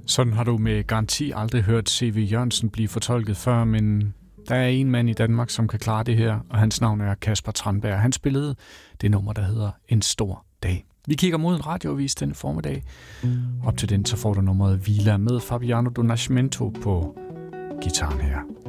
Sådan har du med garanti aldrig hørt C.V. Jørgensen blive fortolket før, men der er en mand i Danmark, som kan klare det her, og hans navn er Kasper Tranberg. Han spillede det nummer, der hedder En Stor Dag. Vi kigger mod en radioavis den formiddag. Op til den, så får du nummeret Vila med Fabiano Do Nascimento på gitaren her.